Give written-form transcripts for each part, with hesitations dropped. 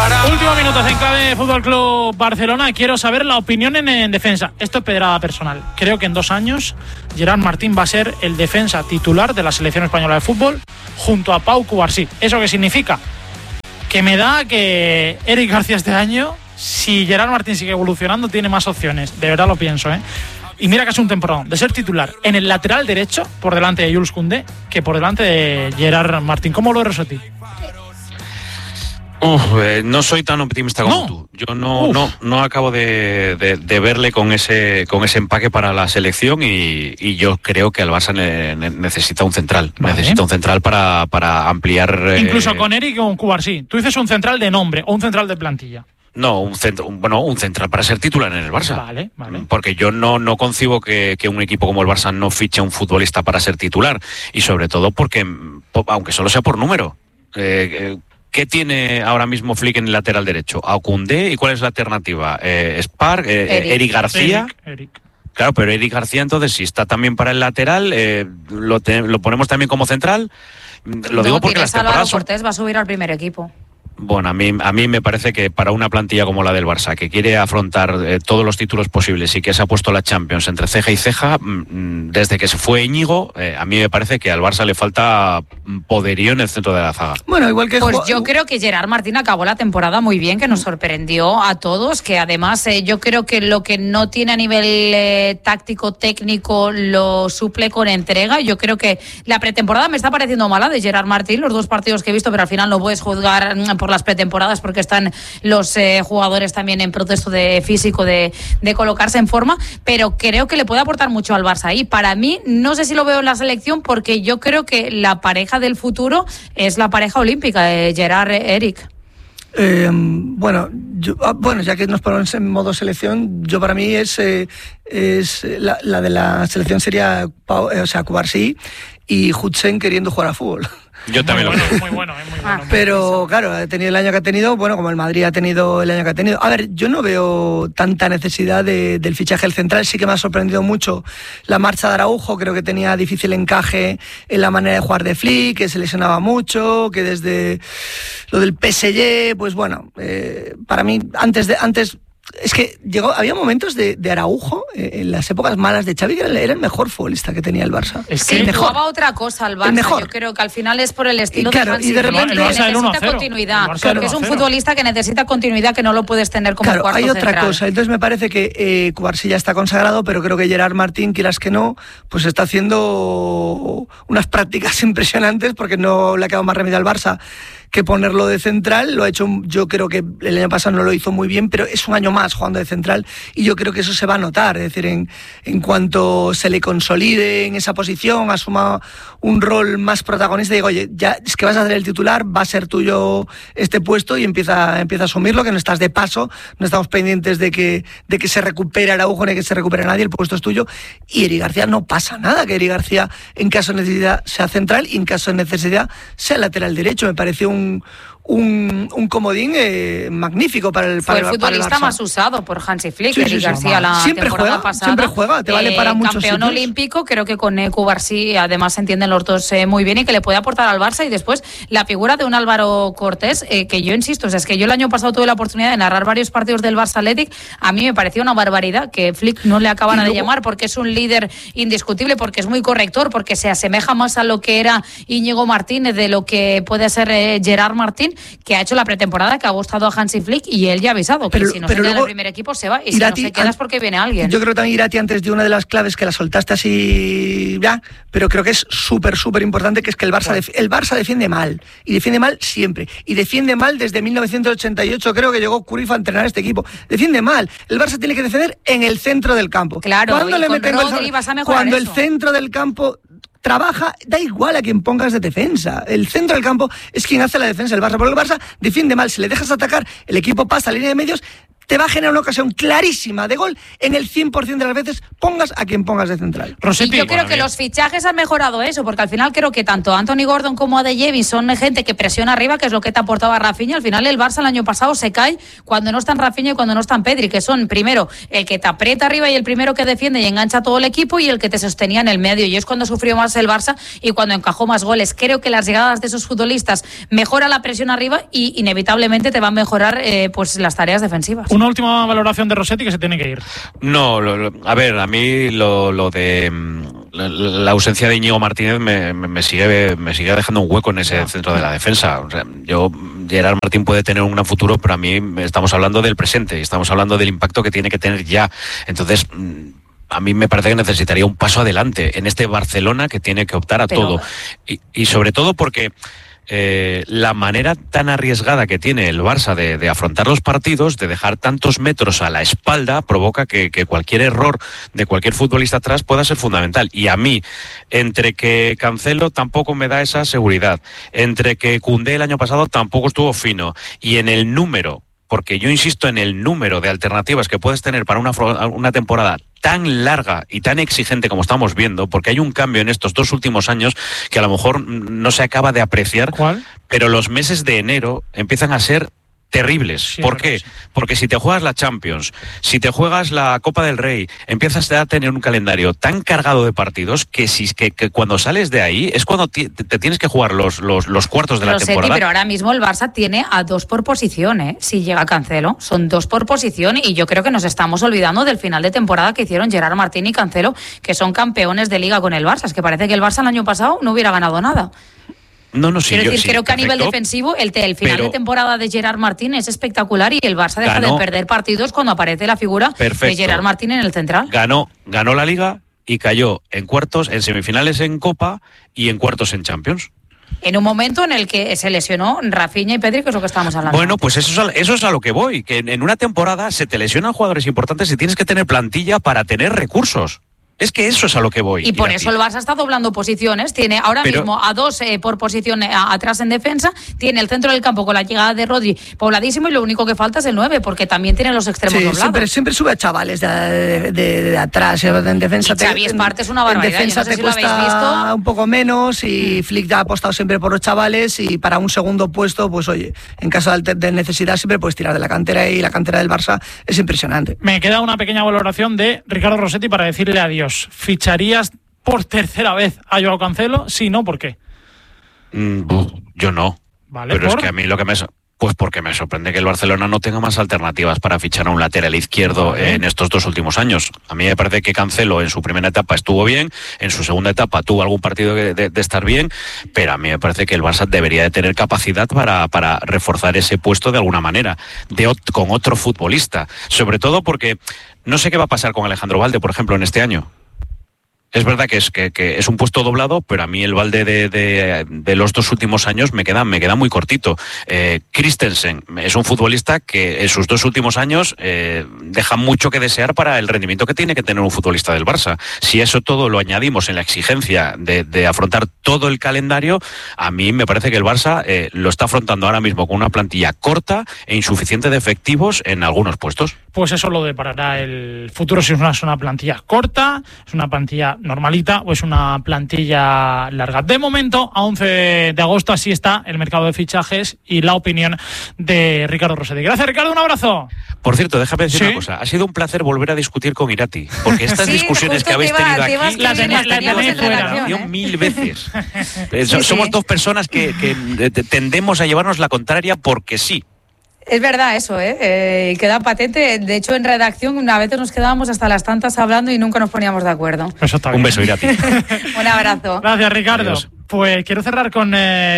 Último minuto en clave Fútbol Club Barcelona. Quiero saber la opinión en defensa. Esto es pedrada personal. Creo que en 2 años Gerard Martín va a ser el defensa titular de la selección española de fútbol junto a Pau Cubarsí. ¿Eso qué significa? Que me da que Eric García este año, si Gerard Martín sigue evolucionando, tiene más opciones. De verdad lo pienso, ¿eh? Y mira que es un temporón de ser titular en el lateral derecho por delante de Jules Koundé que por delante de Gerard Martín. ¿Cómo lo ves a ti? No soy tan optimista como tú. Yo no acabo de verle con ese empaque para la selección y yo creo que el Barça necesita un central. Vale. Necesita un central para ampliar. Incluso con Eric o con Cubarsí. Tú dices un central de nombre o un central de plantilla. No, un central para ser titular en el Barça. Vale. Porque yo no concibo que un equipo como el Barça no fiche a un futbolista para ser titular. Y sobre todo porque, aunque solo sea por número, ¿qué tiene ahora mismo Flick en el lateral derecho? ¿A Koundé? ¿Y cuál es la alternativa? ¿Spark? ¿Eric García? Eric. Claro, pero Eric García, entonces, si está también para el lateral, ¿lo ponemos también como central? Lo digo porque las temporadas Cortés va a subir al primer equipo. Bueno, a mí me parece que para una plantilla como la del Barça, que quiere afrontar todos los títulos posibles y que se ha puesto la Champions entre ceja y ceja, desde que se fue Íñigo, a mí me parece que al Barça le falta poderío en el centro de la zaga. Bueno, igual que... Pues yo creo que Gerard Martín acabó la temporada muy bien, que nos sorprendió a todos, que además yo creo que lo que no tiene a nivel táctico, técnico, lo suple con entrega. Yo creo que la pretemporada me está pareciendo mala de Gerard Martín, los 2 partidos que he visto, pero al final no puedes juzgar por las pretemporadas porque están los jugadores también en proceso de físico de colocarse en forma, pero creo que le puede aportar mucho al Barça. Y para mí, no sé si lo veo en la selección porque yo creo que la pareja del futuro es la pareja olímpica de Gerard-Eric. Bueno, ya que nos ponemos en modo selección, yo para mí es la de la selección sería Cubarsí y Hutzen queriendo jugar a fútbol. Yo también lo creo. Muy bueno. Pero claro, ha tenido el año que ha tenido, bueno, como el Madrid ha tenido el año que ha tenido. A ver, yo no veo tanta necesidad del fichaje del central. Sí que me ha sorprendido mucho la marcha de Araujo. Creo que tenía difícil encaje en la manera de jugar de Flick, que se lesionaba mucho, que desde lo del PSG, pues bueno, para mí antes es que había momentos de Araujo en las épocas malas de Xavi que era el mejor futbolista que tenía el Barça. Es que jugaba otra cosa al Barça. Yo creo que al final es por el estilo de Hansi Flick, que necesita continuidad. Porque es un futbolista que necesita continuidad, que no lo puedes tener como cuarto hay otra central. cosa. Entonces me parece que Cubarsí ya está consagrado, pero creo que Gerard Martín, quieras que no, pues está haciendo unas prácticas impresionantes porque no le ha quedado más remedio al Barça que ponerlo de central. Lo ha hecho, yo creo que el año pasado no lo hizo muy bien, pero es un año más jugando de central y yo creo que eso se va a notar. Es decir, en cuanto se le consolide en esa posición, asuma un rol más protagonista, digo, oye, ya es que vas a ser el titular, va a ser tuyo este puesto y empieza a asumirlo, que no estás de paso, no estamos pendientes de que se recupere Araujo ni que se recupere nadie, el puesto es tuyo. Y Eric García no pasa nada, que Eric García en caso de necesidad sea central y en caso de necesidad sea lateral derecho. Me pareció un comodín magnífico para el Barça. Fue el futbolista más usado por Hansi Flick, Eric García, la temporada pasada. Siempre juega, te vale para muchos campeón sitios. Olímpico, creo que con Cubarsí además se entienden los dos muy bien y que le puede aportar al Barça. Y después la figura de un Álvaro Cortés, que yo insisto, es que yo el año pasado tuve la oportunidad de narrar varios partidos del Barça Athletic. A mí me pareció una barbaridad que Flick no le acabara de llamar, porque es un líder indiscutible, porque es muy corrector, porque se asemeja más a lo que era Íñigo Martínez de lo que puede ser Gerard Martín, que ha hecho la pretemporada, que ha gustado a Hansi Flick, y él ya ha avisado que si no se queda en el primer equipo se va, y Irati, si no se queda es porque viene alguien. Yo creo que también Irati antes dio una de las claves que la soltaste así ya, pero creo que es súper importante, que es que el Barça defiende mal, y defiende mal siempre, y defiende mal desde 1988, creo que llegó Cruyff a entrenar este equipo. Defiende mal. El Barça tiene que defender en el centro del campo. Claro, cuando le meten Rodri vas a mejorar cuando eso. El centro del campo trabaja, da igual a quien pongas de defensa. El centro del campo es quien hace la defensa del Barça. Porque el Barça defiende mal. Si le dejas atacar, el equipo pasa a línea de medios, te va a generar una ocasión clarísima de gol en el 100% de las veces, pongas a quien pongas de central. Rossetti, y yo creo que los fichajes han mejorado eso, porque al final creo que tanto Anthony Gordon como Adeyemi son gente que presiona arriba, que es lo que te aportaba Rafinha. Al final el Barça el año pasado se cae cuando no están Rafinha y cuando no están Pedri, que son primero el que te aprieta arriba y el primero que defiende y engancha todo el equipo, y el que te sostenía en el medio, y es cuando sufrió más el Barça y cuando encajó más goles. Creo que las llegadas de esos futbolistas mejora la presión arriba y inevitablemente te van a mejorar pues las tareas defensivas. Una última valoración de Rossetti, que se tiene que ir. No, a ver, a mí lo de la ausencia de Íñigo Martínez me sigue dejando un hueco en ese centro de la defensa. O sea, Gerard Martín puede tener un gran futuro, pero a mí estamos hablando del presente, estamos hablando del impacto que tiene que tener ya. Entonces, a mí me parece que necesitaría un paso adelante en este Barcelona que tiene que optar a todo. Y sobre todo porque la manera tan arriesgada que tiene el Barça de afrontar los partidos, de dejar tantos metros a la espalda, provoca que cualquier error de cualquier futbolista atrás pueda ser fundamental. Y a mí, entre que Cancelo tampoco me da esa seguridad, entre que Koundé el año pasado tampoco estuvo fino, y en el número, porque yo insisto en el número de alternativas que puedes tener para una temporada tan larga y tan exigente como estamos viendo, porque hay un cambio en estos 2 últimos años que a lo mejor no se acaba de apreciar. ¿Cuál? Pero los meses de enero empiezan a ser terribles. Sí, ¿Por qué? Porque si te juegas la Champions, si te juegas la Copa del Rey, empiezas a tener un calendario tan cargado de partidos que cuando sales de ahí es cuando te tienes que jugar los cuartos de la temporada. Pero ahora mismo el Barça tiene a 2 por posición, ¿eh? Si llega Cancelo, son 2 por posición, y yo creo que nos estamos olvidando del final de temporada que hicieron Gerard Martín y Cancelo, que son campeones de Liga con el Barça. Es que parece que el Barça el año pasado no hubiera ganado nada. No, sí, creo que a nivel defensivo el final de temporada de Gerard Martín es espectacular, y el Barça deja de perder partidos cuando aparece la figura de Gerard Martín en el central. Ganó la Liga y cayó en cuartos, en semifinales en Copa y en cuartos en Champions. En un momento en el que se lesionó Rafinha y Pedri, que es lo que estábamos hablando. Bueno, pues eso es a lo que voy, que en una temporada se te lesionan jugadores importantes y tienes que tener plantilla para tener recursos. Es que eso es a lo que voy. Y por eso el Barça está doblando posiciones. Tiene ahora mismo a 2 por posición atrás en defensa. Tiene el centro del campo con la llegada de Rodri pobladísimo, y lo único que falta es el 9, porque también tiene los extremos doblados. Siempre sube a chavales de atrás. En defensa y Xavi Esparta es una barbaridad. En defensa no sé te cuesta un poco menos, y Flick ha apostado siempre por los chavales, y para un segundo puesto, pues oye, en caso de necesidad siempre puedes tirar de la cantera, y la cantera del Barça es impresionante. Me queda una pequeña valoración de Ricardo Rossetti para decirle adiós. ¿Ficharías por tercera vez a Joao Cancelo? Sí, ¿no? ¿Por qué? Yo no. Vale, pero es que a mí lo que pues porque me sorprende que el Barcelona no tenga más alternativas para fichar a un lateral izquierdo en estos 2 últimos años. A mí me parece que Cancelo en su primera etapa estuvo bien, en su segunda etapa tuvo algún partido de estar bien, pero a mí me parece que el Barça debería de tener capacidad para reforzar ese puesto de alguna manera, con otro futbolista. Sobre todo porque no sé qué va a pasar con Alejandro Balde, por ejemplo, en este año. Es verdad que es un puesto doblado, pero a mí el Balde de los 2 últimos años me queda muy cortito. Christensen es un futbolista que en sus 2 últimos años deja mucho que desear para el rendimiento que tiene que tener un futbolista del Barça. Si eso todo lo añadimos en la exigencia de afrontar todo el calendario, a mí me parece que el Barça lo está afrontando ahora mismo con una plantilla corta e insuficiente de efectivos en algunos puestos. Pues eso lo deparará el futuro, si es una plantilla corta, es una plantilla normalita o es una plantilla larga. De momento, a 11 de agosto, así está el mercado de fichajes y la opinión de Ricardo Rossetti. Gracias, Ricardo, un abrazo. Por cierto, déjame decir una cosa. Ha sido un placer volver a discutir con Irati, porque estas discusiones que habéis tenido aquí las tenéis fuera. 1000 veces. Somos 2 personas que tendemos a llevarnos la contraria porque sí. Es verdad eso, queda patente. De hecho, en redacción a veces nos quedábamos hasta las tantas hablando y nunca nos poníamos de acuerdo. Eso está bien. Un beso, Irati. Un abrazo. Gracias, Ricardo. Adiós. Pues quiero cerrar con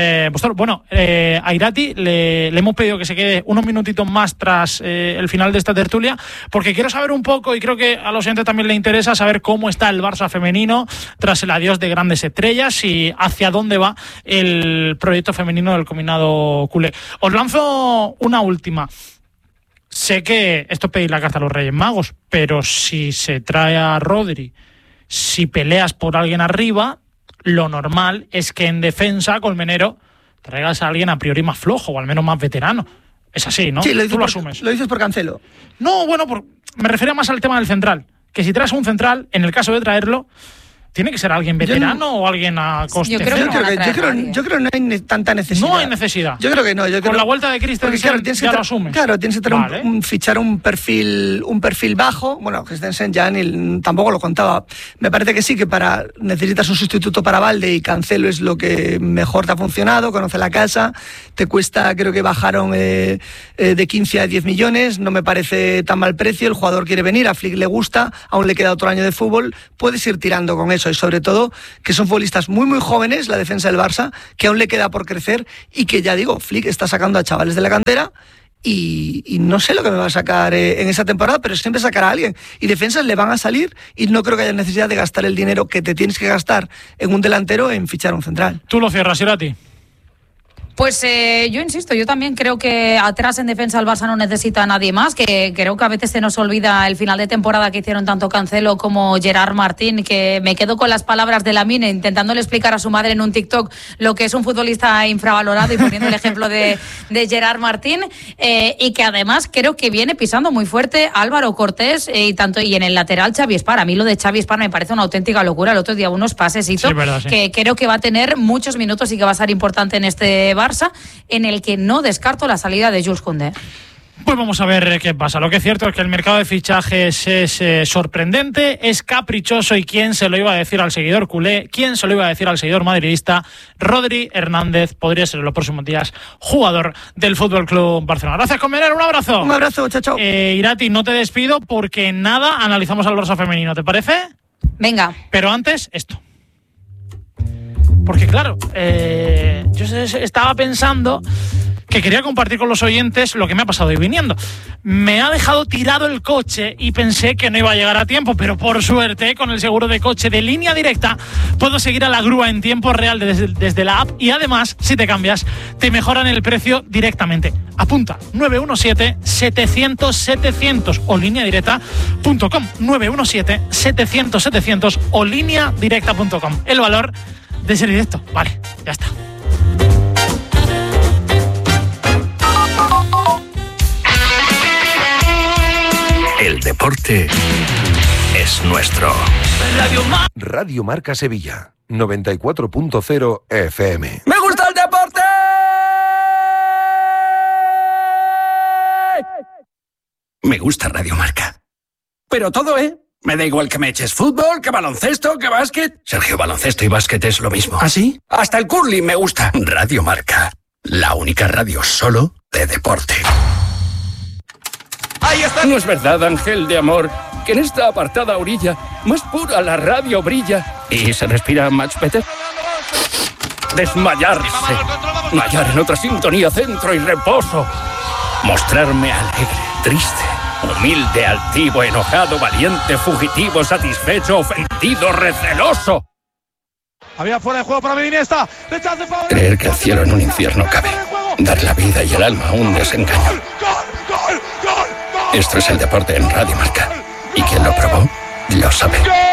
a Irati le hemos pedido que se quede unos minutitos más tras el final de esta tertulia, porque quiero saber un poco, y creo que a los oyentes también le interesa saber cómo está el Barça femenino tras el adiós de grandes estrellas y hacia dónde va el proyecto femenino del combinado culé. Os lanzo una última. Sé que esto es pedir la carta a los Reyes Magos, pero si se trae a Rodri, si peleas por alguien arriba, lo normal es que en defensa, Colmenero, traigas a alguien a priori más flojo o al menos más veterano. Es así, ¿no? Sí, tú lo asumes. Lo dices por Cancelo. No, bueno, me refería más al tema del central. Que si traes un central, en el caso de traerlo, tiene que ser alguien veterano o alguien a coste Yo creo cero. Yo creo que no hay tanta necesidad. No hay necesidad. Yo creo que no. Con la vuelta de Christensen ya lo asumes. Claro, tienes que tener fichar un perfil bajo. Bueno, Christensen ya tampoco lo contaba. Me parece que sí, que necesitas un sustituto para Balde y Cancelo es lo que mejor te ha funcionado, conoce la casa, te cuesta, creo que bajaron de 15 a 10 millones, no me parece tan mal precio, el jugador quiere venir, a Flick le gusta, aún le queda otro año de fútbol, puedes ir tirando con eso y sobre todo que son futbolistas muy muy jóvenes, la defensa del Barça, que aún le queda por crecer y que ya digo, Flick está sacando a chavales de la cantera y no sé lo que me va a sacar en esa temporada, pero siempre sacará a alguien y defensas le van a salir y no creo que haya necesidad de gastar el dinero que te tienes que gastar en un delantero en fichar un central. Tú lo cierras, Irati. Pues yo insisto, yo también creo que atrás en defensa el Barça no necesita a nadie más, que creo que a veces se nos olvida el final de temporada que hicieron tanto Cancelo como Gerard Martín, que me quedo con las palabras de Lamine intentándole explicar a su madre en un TikTok lo que es un futbolista infravalorado y poniendo el ejemplo de Gerard Martín, y que además creo que viene pisando muy fuerte Álvaro Cortés y en el lateral Xavi Espar. A mí lo de Xavi Espar me parece una auténtica locura. El otro día unos pasesitos que creo que va a tener muchos minutos y que va a ser importante en este Barça, en el que no descarto la salida de Jules Koundé. Pues vamos a ver qué pasa. Lo que es cierto es que el mercado de fichajes es sorprendente, es caprichoso y quién se lo iba a decir al seguidor culé, quién se lo iba a decir al seguidor madridista. Rodri Hernández podría ser en los próximos días jugador del Fútbol Club Barcelona. Gracias, Comener, un abrazo. Un abrazo, chao. Irati, no te despido porque nada analizamos al Barça femenino, ¿te parece? Venga. Pero antes, esto. Porque claro, yo estaba pensando que quería compartir con los oyentes lo que me ha pasado hoy viniendo. Me ha dejado tirado el coche y pensé que no iba a llegar a tiempo, pero por suerte, con el seguro de coche de Línea Directa, puedo seguir a la grúa en tiempo real desde la app y además, si te cambias, te mejoran el precio directamente. Apunta, 917-700-700 o lineadirecta.com, 917-700-700 o lineadirecta.com. El valor de ser directo. Vale, ya está. El deporte es nuestro. Radio Marca Sevilla, 94.0 FM. ¡Me gusta el deporte! Me gusta Radio Marca. Pero todo, me da igual que me eches fútbol, que baloncesto, que básquet. Sergio, baloncesto y básquet es lo mismo. ¿Ah, sí? Hasta el curling me gusta. Radio Marca, la única radio solo de deporte. ¡Ahí está! No es verdad, ángel de amor, que en esta apartada orilla más pura la radio brilla y se respira much better. Desmayarse. Hallar en otra sintonía, centro y reposo. Mostrarme alegre, triste, humilde, altivo, enojado, valiente, fugitivo, satisfecho, ofendido, receloso. Había fuera de juego para Iniesta. Creer que el cielo en un infierno cabe. Dar la vida y el alma a un desengaño. Esto es el deporte en Radio Marca. Y quien lo probó, lo sabe.